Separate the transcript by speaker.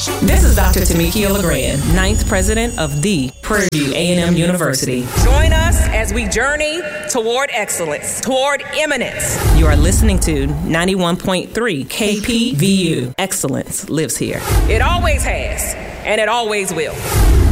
Speaker 1: This is Dr. Tamika LeGrand, 9th president of the Prairie View A&M University.
Speaker 2: Join us as we journey toward excellence, toward eminence.
Speaker 1: You are listening to 91.3 KPVU. Excellence lives here.
Speaker 2: It always has, and it always will.